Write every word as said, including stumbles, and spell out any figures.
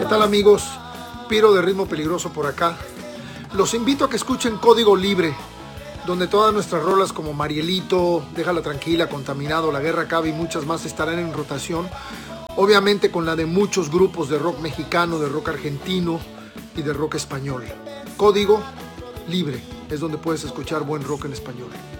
¿Qué tal, amigos? Piro de Ritmo Peligroso por acá. Los invito a que escuchen Código Libre, donde todas nuestras rolas como Marielito, Déjala Tranquila, Contaminado, La Guerra Acaba y muchas más estarán en rotación, obviamente con la de muchos grupos de rock mexicano, de rock argentino y de rock español. Código Libre es donde puedes escuchar buen rock en español.